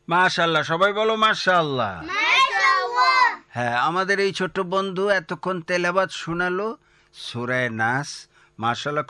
মাশাআল্লাহ, সবাই বলো মাশাআল্লাহ। মাশাআল্লাহ। হ্যাঁ, আমাদের এই ছোট্ট বন্ধু এতক্ষণ তেলাওয়াত শোনালো সূরা নাস। মাশাআল্লাহ,